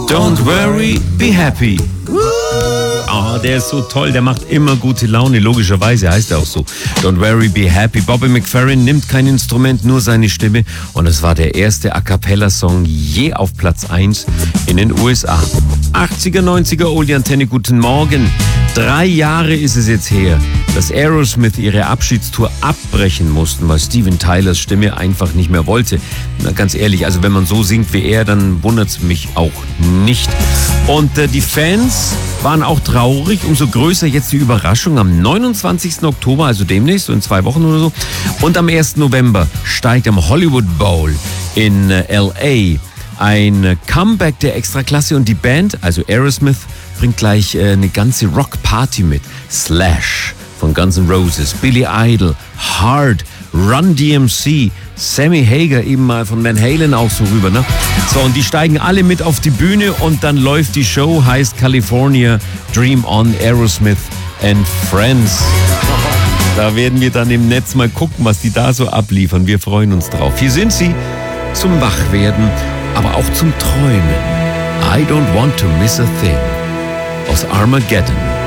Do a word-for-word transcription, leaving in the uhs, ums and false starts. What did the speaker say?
Don't worry, be happy. Oh, der ist so toll, der macht immer gute Laune, logischerweise heißt er auch so. Don't worry, be happy. Bobby McFerrin nimmt kein Instrument, nur seine Stimme und es war der erste A-Cappella-Song je auf Platz eins in den U S A. achtziger, neunziger, Oldie Antenne, guten Morgen. Drei Jahre ist es jetzt her, dass Aerosmith ihre Abschiedstour abbrechen mussten, weil Steven Tylers Stimme einfach nicht mehr wollte. Na, ganz ehrlich, also wenn man so singt wie er, dann wundert es mich auch nicht. Und äh, die Fans waren auch traurig, umso größer jetzt die Überraschung. Am neunundzwanzigsten Oktober, also demnächst, so in zwei Wochen oder so, und am ersten November steigt am Hollywood Bowl in äh, L A ein Comeback der Extraklasse und die Band, also Aerosmith, bringt gleich äh, eine ganze Rock-Party mit. Slash von Guns N' Roses, Billy Idol, Hard, Run D M C, Sammy Hagar eben mal von Van Halen auch so rüber, ne? So, und die steigen alle mit auf die Bühne und dann läuft die Show, heißt California, Dream On, Aerosmith and Friends. Da werden wir dann im Netz mal gucken, was die da so abliefern. Wir freuen uns drauf. Hier sind sie zum Wachwerden, aber auch zum Träumen. I don't want to miss a thing aus Armageddon.